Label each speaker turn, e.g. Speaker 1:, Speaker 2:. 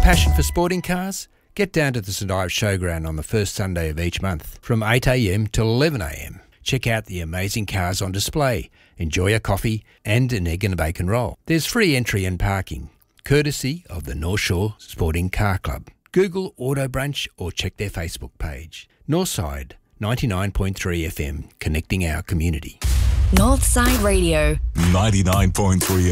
Speaker 1: passion for sporting cars? Get down to the St Ives Showground on the first Sunday of each month from 8am till 11am. Check out the amazing cars on display, enjoy a coffee and an egg and a bacon roll. There's free entry and parking, courtesy of the North Shore Sporting Car Club. Google Auto Brunch or check their Facebook page. Northside 99.3 FM, connecting our community.
Speaker 2: Northside Radio
Speaker 3: 99.3